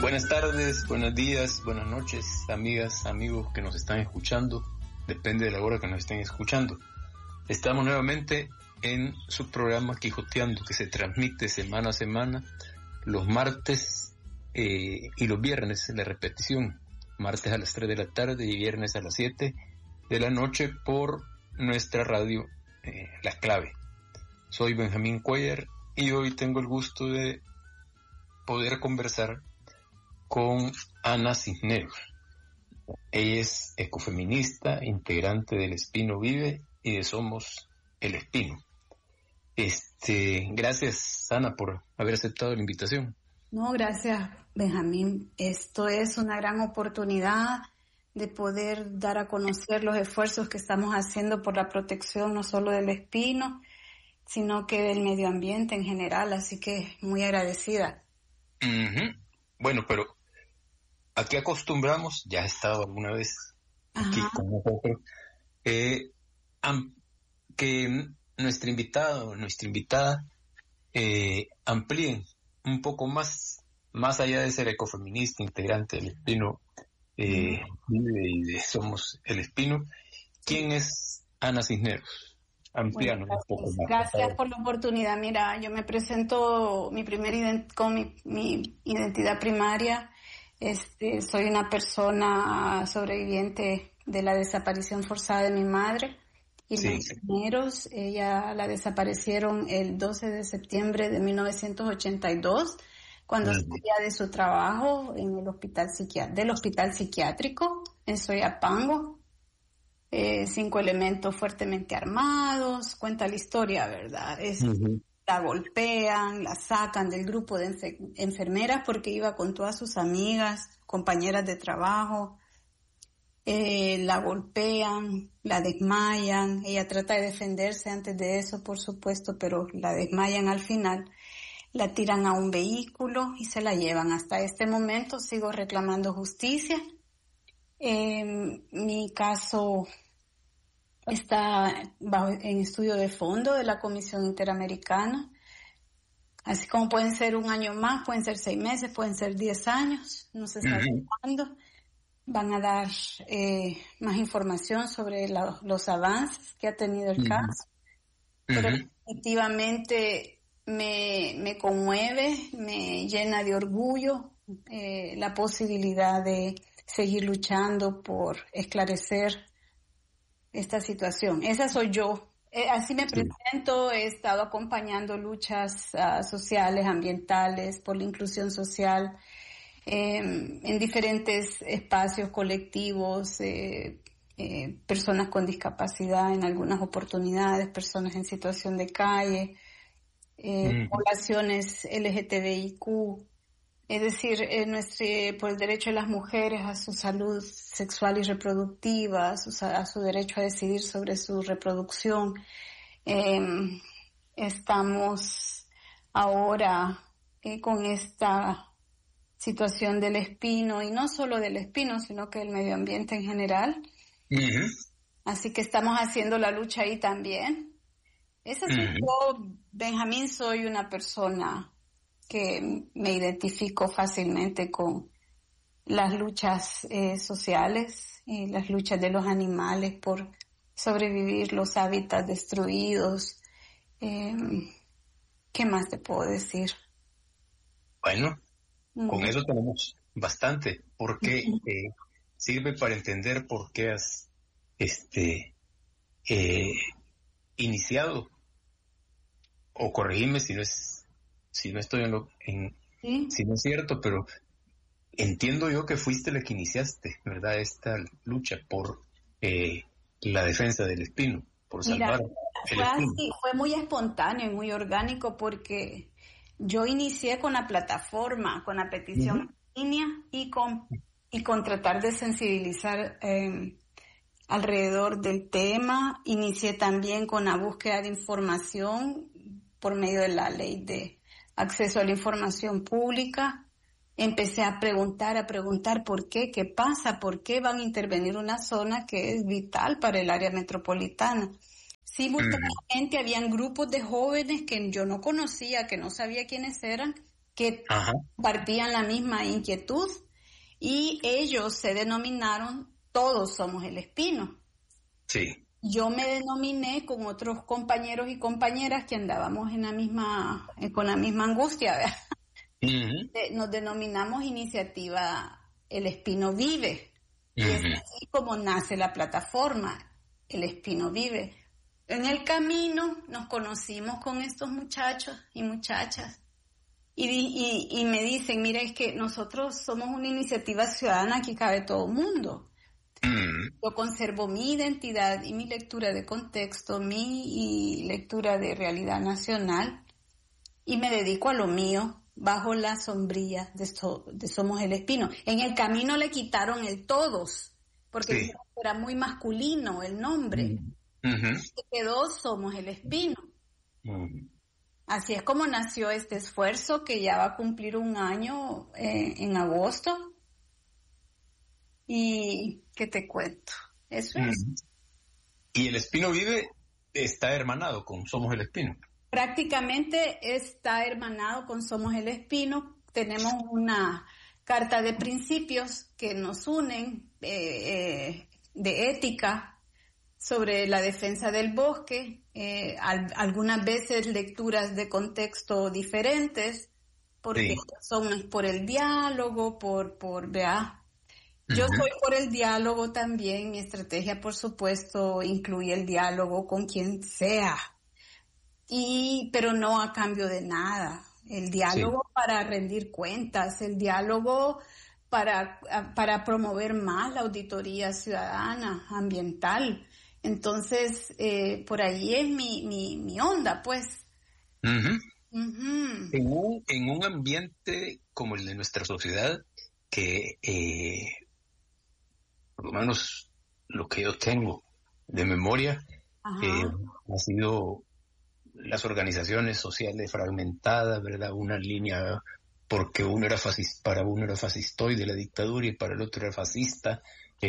Buenas tardes, buenos días, buenas noches, amigas, amigos que nos están escuchando. Depende de la hora que nos estén escuchando. Estamos nuevamente en su programa Quijoteando, que se transmite semana a semana, los martes y los viernes en la repetición. Martes a las 3 de la tarde y viernes a las 7 de la noche por nuestra radio La Clave. Soy Benjamín Cuellar y hoy tengo el gusto de poder conversar con Ana Cisneros. Ella es ecofeminista, integrante del Espino Vive y de Somos el Espino. Gracias, Ana, por haber aceptado la invitación. No, gracias, Benjamín. Esto es una gran oportunidad de poder dar a conocer los esfuerzos que estamos haciendo por la protección no solo del espino, sino que del medio ambiente en general, así que muy agradecida. Bueno, pero aquí acostumbramos, ya he estado alguna vez aquí con nosotros, que nuestra invitada amplíen un poco más allá de ser ecofeminista, integrante del Espino Vive y de Somos el Espino. ¿Quién es Ana Cisneros? Ampliarnos un poco más. Gracias por la oportunidad. Mira, yo me presento con mi identidad primaria. Soy una persona sobreviviente de la desaparición forzada de mi madre, Irma Cisneros. Ella la desaparecieron el 12 de septiembre de 1982, cuando salía de su trabajo en el hospital psiquiátrico en Soyapango. 5 elementos fuertemente armados, cuenta la historia, ¿verdad? La golpean, la sacan del grupo de enfermeras porque iba con todas sus amigas, compañeras de trabajo. La golpean, la desmayan, ella trata de defenderse antes de eso, por supuesto, pero la desmayan al final. La tiran a un vehículo y se la llevan. Hasta este momento sigo reclamando justicia. Mi caso está en estudio de fondo de la Comisión Interamericana, así como pueden ser un año más, pueden ser 6 meses, pueden ser 10 años, no se sabe cuándo. Van a dar más información sobre los avances que ha tenido el caso, pero efectivamente me conmueve, me llena de orgullo la posibilidad de seguir luchando por esclarecer esta situación. Esa soy yo. Así me presento. He estado acompañando luchas sociales, ambientales, por la inclusión social, en diferentes espacios colectivos, personas con discapacidad en algunas oportunidades, personas en situación de calle, poblaciones LGTBIQ. Es decir, por el derecho de las mujeres a su salud sexual y reproductiva, a su derecho a decidir sobre su reproducción. Estamos ahora con esta situación del espino, y no solo del espino, sino que del medio ambiente en general. Así que estamos haciendo la lucha ahí también. Yo, Benjamín, soy una persona que me identifico fácilmente con las luchas sociales y las luchas de los animales por sobrevivir, los hábitats destruidos. ¿Qué más te puedo decir? Bueno, con eso tenemos bastante, porque sirve para entender por qué has iniciado, o corregime si no estoy si no es cierto, pero entiendo yo que fuiste la que iniciaste, ¿verdad? Esta lucha por la defensa del espino, por salvar el espino. Fue muy espontáneo y muy orgánico, porque yo inicié con la plataforma, con la petición en línea y con tratar de sensibilizar alrededor del tema. Inicié también con la búsqueda de información por medio de la ley de acceso a la información pública. Empecé a preguntar por qué, qué pasa, por qué van a intervenir una zona que es vital para el área metropolitana. Simultáneamente habían grupos de jóvenes que yo no conocía, que no sabía quiénes eran, que compartían la misma inquietud y ellos se denominaron Todos Somos El Espino. Sí. Yo me denominé con otros compañeros y compañeras que andábamos en la misma, con la misma angustia, ¿verdad? Nos denominamos Iniciativa El Espino Vive. Y es así como nace la plataforma, El Espino Vive. En el camino nos conocimos con estos muchachos y muchachas y me dicen, mira, es que nosotros somos una iniciativa ciudadana que cabe todo el mundo. Yo conservo mi identidad y mi lectura de contexto, mi lectura de realidad nacional y me dedico a lo mío bajo la sombrilla de Somos el Espino. En el camino le quitaron el todos, porque era muy masculino el nombre. Se quedó Somos el Espino. Así es como nació este esfuerzo que ya va a cumplir un año en agosto. Y ¿qué te cuento? Eso es. Y El Espino Vive está hermanado con Somos el Espino. Prácticamente está hermanado con Somos el Espino. Tenemos una carta de principios que nos unen de ética sobre la defensa del bosque, algunas veces lecturas de contexto diferentes, porque son por el diálogo, ¿verdad? Yo soy por el diálogo también. Mi estrategia, por supuesto, incluye el diálogo con quien sea, pero no a cambio de nada. El diálogo para rendir cuentas, el diálogo para promover más la auditoría ciudadana, ambiental. Entonces, por ahí es mi onda, pues. En un ambiente como el de nuestra sociedad, que por lo menos lo que yo tengo de memoria, ha sido las organizaciones sociales fragmentadas, ¿verdad? Una línea, porque uno era fascista, para uno era fascistoide la dictadura y para el otro era fascista,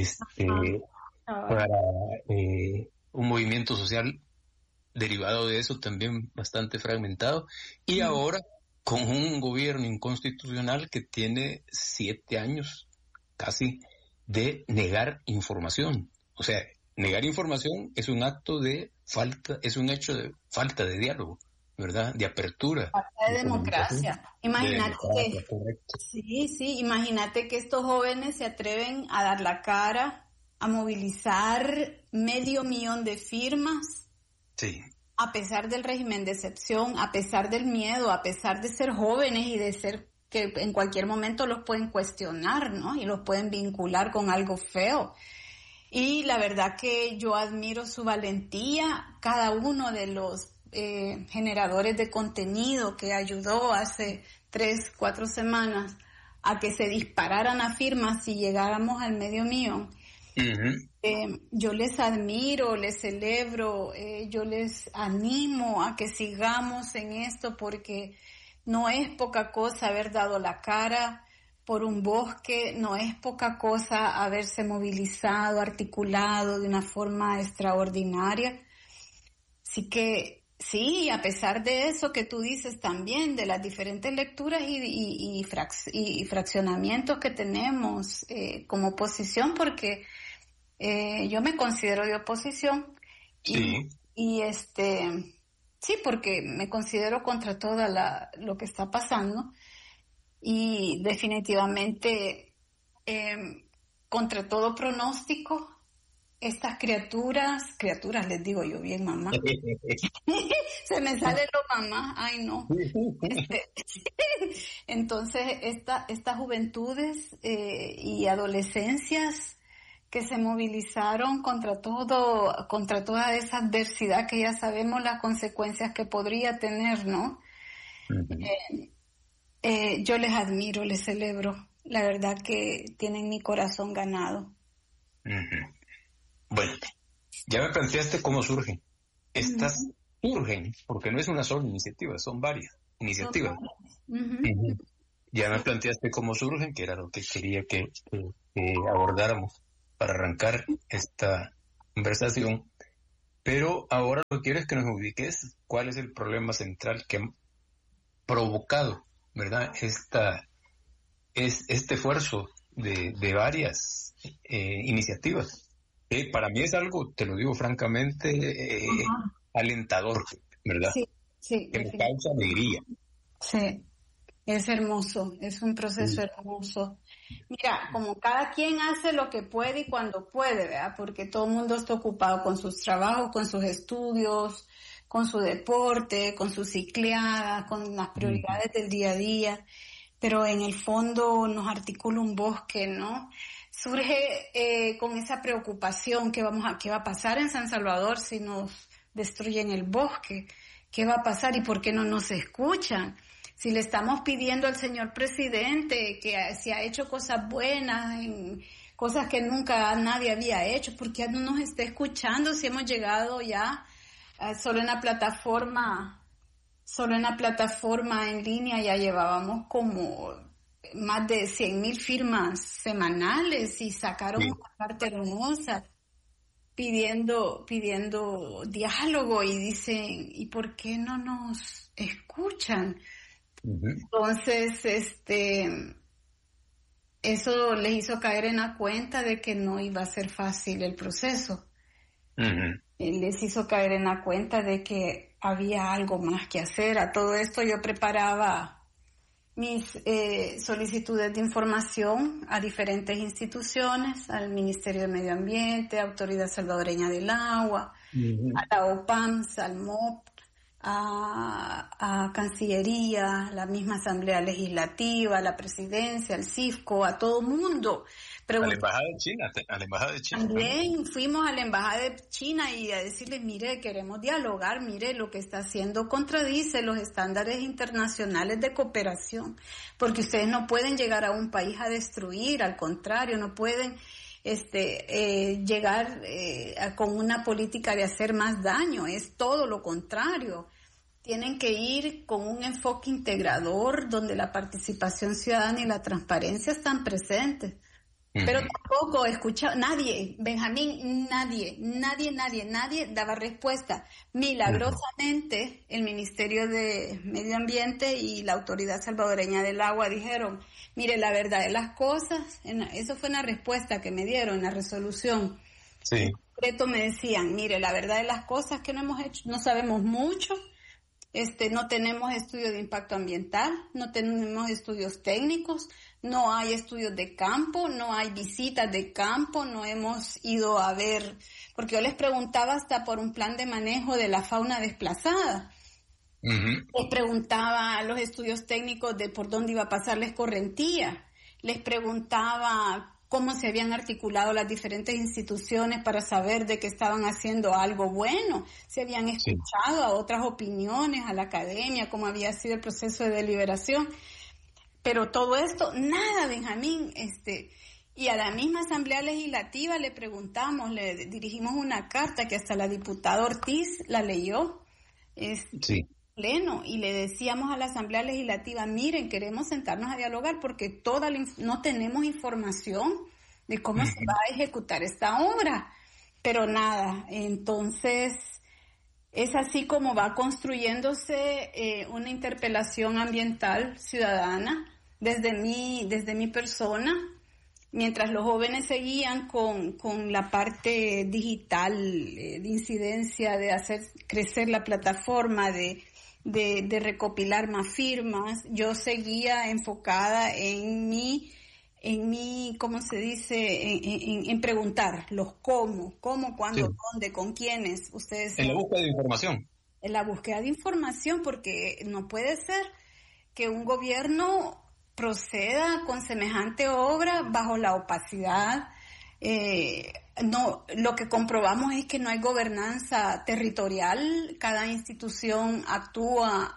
para un movimiento social derivado de eso también bastante fragmentado, y ahora con un gobierno inconstitucional que tiene 7 años casi de negar información. O sea, negar información es un acto de falta, es un hecho de falta de diálogo, ¿verdad? De apertura. Falta de democracia. Imagínate imagínate que estos jóvenes se atreven a dar la cara, a movilizar 500,000 de firmas. Sí. A pesar del régimen de excepción, a pesar del miedo, a pesar de ser jóvenes y de ser que en cualquier momento los pueden cuestionar, ¿no? Y los pueden vincular con algo feo. Y la verdad que yo admiro su valentía, cada uno de los generadores de contenido que ayudó hace 3, 4 semanas a que se dispararan a firmas y llegáramos al 500,000. Yo les admiro, les celebro, yo les animo a que sigamos en esto porque no es poca cosa haber dado la cara por un bosque, no es poca cosa haberse movilizado, articulado de una forma extraordinaria. Así que sí, a pesar de eso que tú dices también, de las diferentes lecturas y fraccionamientos que tenemos como oposición, porque yo me considero de oposición y sí, porque me considero contra todo lo que está pasando y definitivamente contra todo pronóstico, estas criaturas les digo yo bien mamá, se me sale lo mamá, ay no, entonces estas juventudes y adolescencias que se movilizaron contra toda esa adversidad que ya sabemos las consecuencias que podría tener, ¿no? Yo les admiro, les celebro. La verdad que tienen mi corazón ganado. Bueno, ya me planteaste cómo surgen. Estas surgen, porque no es una sola iniciativa, son varias iniciativas. Ya me planteaste cómo surgen, que era lo que quería que abordáramos para arrancar esta conversación, pero ahora lo que quiero es que nos ubiques cuál es el problema central que ha provocado, ¿verdad? Este esfuerzo de varias iniciativas. Para mí es algo, te lo digo francamente, alentador, ¿verdad? Sí, sí. Que me causa alegría. Sí, es hermoso, es un proceso hermoso. Mira, como cada quien hace lo que puede y cuando puede, ¿verdad? Porque todo el mundo está ocupado con sus trabajos, con sus estudios, con su deporte, con su cicleada, con las prioridades del día a día. Pero en el fondo nos articula un bosque, ¿no? Surge con esa preocupación qué va a pasar en San Salvador si nos destruyen el bosque, qué va a pasar y por qué no nos escuchan. Si le estamos pidiendo al señor presidente que si ha hecho cosas buenas, cosas que nunca nadie había hecho, ¿por qué no nos está escuchando si hemos llegado ya solo en la plataforma en línea ya llevábamos como más de 100,000 firmas semanales y sacaron una parte hermosa pidiendo diálogo y dicen, ¿y por qué no nos escuchan? Entonces, eso les hizo caer en la cuenta de que no iba a ser fácil el proceso. Les hizo caer en la cuenta de que había algo más que hacer. A todo esto yo preparaba mis solicitudes de información a diferentes instituciones, al Ministerio de Medio Ambiente, Autoridad Salvadoreña del Agua, a la OPAMS, al MOP, a Cancillería, la misma Asamblea Legislativa, a la Presidencia, al CIFCO, a todo mundo. A la Embajada de China. También fuimos a la Embajada de China y a decirles, mire, queremos dialogar, mire, lo que está haciendo contradice los estándares internacionales de cooperación, porque ustedes no pueden llegar a un país a destruir, al contrario, no pueden llegar con una política de hacer más daño, es todo lo contrario. Tienen que ir con un enfoque integrador donde la participación ciudadana y la transparencia están presentes. Pero tampoco escuchaba, nadie daba respuesta. Milagrosamente, el Ministerio de Medio Ambiente y la Autoridad Salvadoreña del Agua dijeron, mire, la verdad de las cosas, eso fue una respuesta que me dieron en la resolución. Sí. En concreto me decían, mire, la verdad de las cosas que no hemos hecho, no sabemos mucho, no tenemos estudio de impacto ambiental, no tenemos estudios técnicos, no hay estudios de campo, no hay visitas de campo, no hemos ido a ver, porque yo les preguntaba hasta por un plan de manejo de la fauna desplazada. Les preguntaba los estudios técnicos de por dónde iba a pasar la escorrentía. Les preguntaba cómo se habían articulado las diferentes instituciones para saber de que estaban haciendo algo bueno, si habían escuchado a otras opiniones, a la academia, cómo había sido el proceso de deliberación. Pero todo esto, nada, Benjamín, y a la misma Asamblea Legislativa le preguntamos, le dirigimos una carta que hasta la diputada Ortiz la leyó, pleno, y le decíamos a la Asamblea Legislativa, miren, queremos sentarnos a dialogar porque no tenemos información de cómo se va a ejecutar esta obra, pero nada, entonces es así como va construyéndose una interpelación ambiental ciudadana desde mi persona, mientras los jóvenes seguían con la parte digital de incidencia, de hacer crecer la plataforma, de recopilar más firmas. Yo seguía enfocada en mi, ¿cómo se dice? En preguntar los cómo, cuándo, dónde, con quiénes. Ustedes en la búsqueda de información. En la búsqueda de información, porque no puede ser que un gobierno proceda con semejante obra bajo la opacidad. No, lo que comprobamos es que no hay gobernanza territorial, cada institución actúa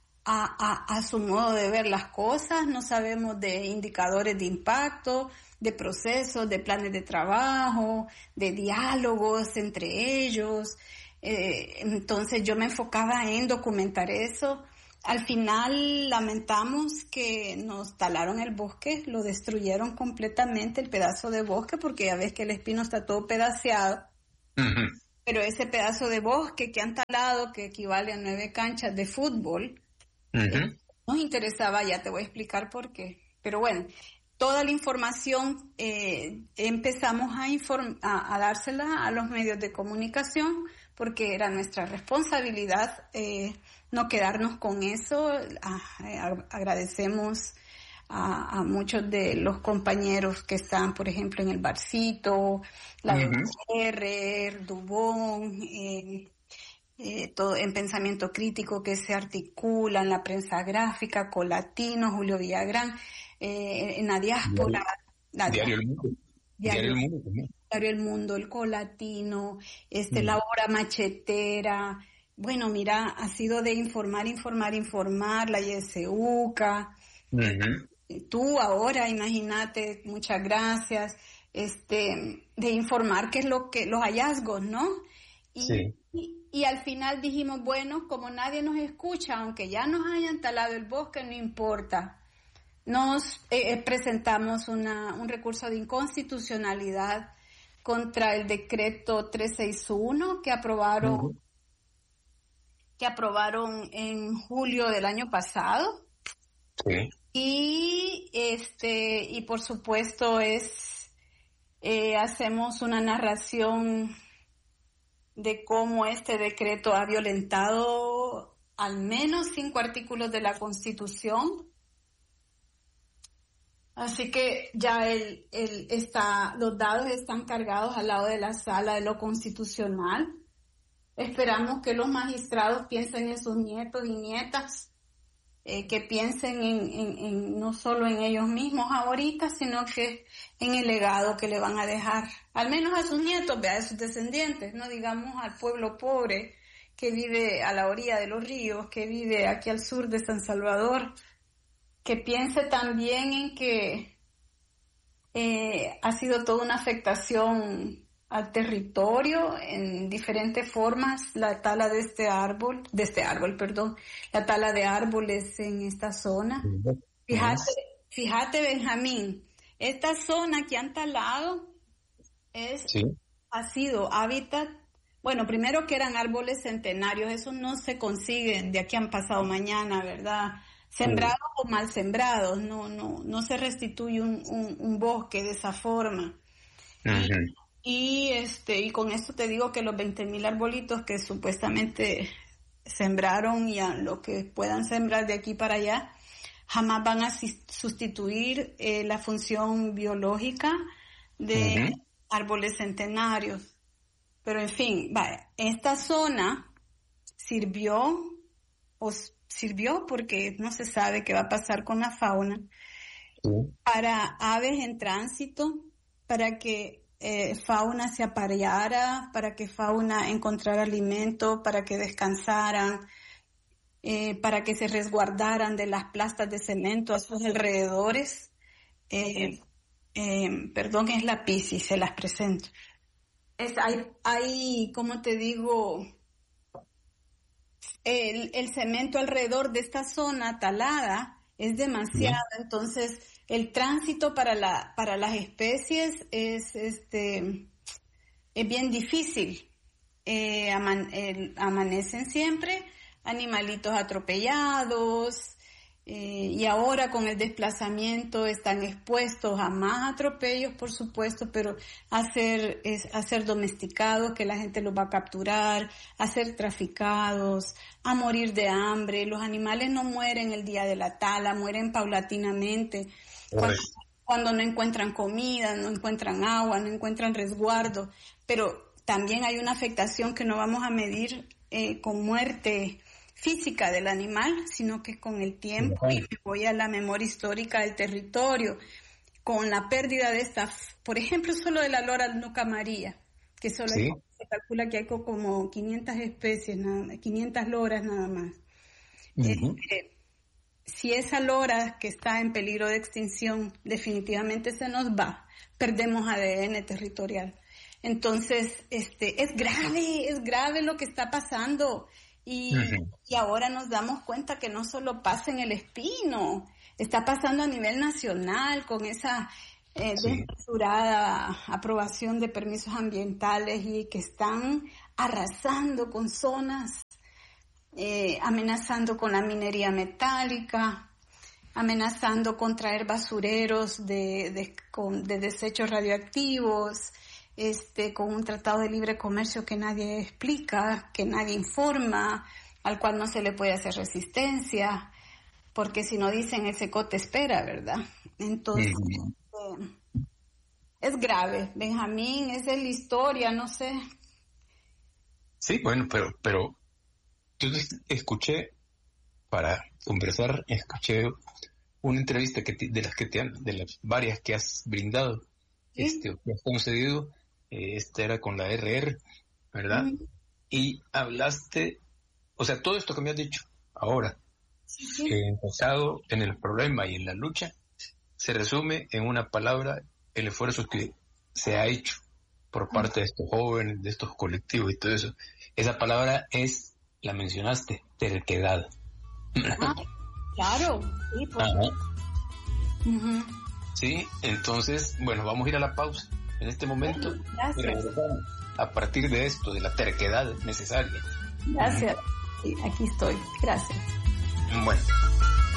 a su modo de ver las cosas, no sabemos de indicadores de impacto, de procesos, de planes de trabajo, de diálogos entre ellos. Entonces yo me enfocaba en documentar eso. Al final lamentamos que nos talaron el bosque, lo destruyeron completamente el pedazo de bosque, porque ya ves que el espino está todo pedaceado. Pero ese pedazo de bosque que han talado, que equivale a 9 canchas de fútbol, nos interesaba, ya te voy a explicar por qué. Pero bueno, toda la información empezamos a dársela a los medios de comunicación porque era nuestra responsabilidad no quedarnos con eso. Agradecemos a muchos de los compañeros que están, por ejemplo, en el Barcito, la BR, Dubón, todo en Pensamiento Crítico, que se articulan, la prensa gráfica, Colatino, Julio Villagrán, en la diáspora. Diario El Mundo. Diario El Mundo también. Diario El Mundo, el Colatino, la Hora Machetera. Bueno, mira, ha sido de informar, la YSUCA. Tú ahora, imagínate, muchas gracias, de informar qué es los hallazgos, ¿no? Y al final dijimos, bueno, como nadie nos escucha, aunque ya nos hayan talado el bosque, no importa. Nos presentamos un recurso de inconstitucionalidad contra el decreto 361 que aprobaron en julio del año pasado. Sí. Y por supuesto hacemos una narración de cómo este decreto ha violentado al menos 5 artículos de la Constitución. Así que ya los dados están cargados al lado de la sala de lo constitucional. Esperamos que los magistrados piensen en sus nietos y nietas, que piensen en no solo en ellos mismos ahorita, sino que en el legado que le van a dejar, al menos a sus nietos, a sus descendientes, no digamos al pueblo pobre que vive a la orilla de los ríos, que vive aquí al sur de San Salvador, que piense también en que ha sido toda una afectación al territorio en diferentes formas, la tala la tala de árboles en esta zona. Fíjate, Benjamín, esta zona que han talado ha sido hábitat, bueno, primero que eran árboles centenarios, esos no se consiguen de aquí han pasado mañana, ¿verdad? Sembrados o mal sembrados, no se restituye un bosque de esa forma. Y con esto te digo que los 20,000 arbolitos que supuestamente sembraron y a lo que puedan sembrar de aquí para allá, jamás van a sustituir la función biológica de árboles centenarios. Pero en fin, esta zona sirvió porque no se sabe qué va a pasar con la fauna, para aves en tránsito, para que fauna se apareara, para que fauna encontrara alimento, para que descansaran, para que se resguardaran de las plastas de cemento a sus alrededores. Perdón, es la Piscis, se las presento. Hay, como te digo, el cemento alrededor de esta zona talada es demasiado, entonces el tránsito para las especies es bien difícil. Amanecen siempre animalitos atropellados, y ahora con el desplazamiento están expuestos a más atropellos, por supuesto, pero a ser domesticados, que la gente los va a capturar, a ser traficados, a morir de hambre. Los animales no mueren el día de la tala, mueren paulatinamente. Cuando no encuentran comida, no encuentran agua, no encuentran resguardo, pero también hay una afectación que no vamos a medir con muerte física del animal, sino que con el tiempo, y me voy a la memoria histórica del territorio, con la pérdida de por ejemplo, solo de la lora nuca amarilla, que solo se calcula que hay como 500 especies, 500 loras nada más. Si esa lora que está en peligro de extinción definitivamente se nos va, perdemos ADN territorial. Entonces, es grave lo que está pasando. Y ahora nos damos cuenta que no solo pasa en El Espino, está pasando a nivel nacional con esa desmesurada aprobación de permisos ambientales y que están arrasando con zonas amenazando con la minería metálica, amenazando con traer basureros de desechos radioactivos, con un tratado de libre comercio que nadie explica, que nadie informa, al cual no se le puede hacer resistencia, porque si no dicen el secote espera, ¿verdad? Entonces, es grave, Benjamín, es de la historia, no sé. Sí, bueno, pero yo escuché, para conversar, escuché una entrevista de las varias que has brindado, ¿Sí? que has concedido, esta era con la RR, ¿verdad? Y hablaste, o sea, todo esto que me has dicho ahora, Sí. enfocado en el problema y en la lucha, se resume en una palabra: el esfuerzo que se ha hecho por parte de estos jóvenes, de estos colectivos y todo eso. Esa palabra la mencionaste, terquedad. Claro, sí, por Ajá. Sí, entonces, bueno, vamos a ir a la pausa en este momento. Gracias. Y regresamos a partir de esto, de la terquedad necesaria. Gracias. Sí, aquí estoy. Gracias. Bueno.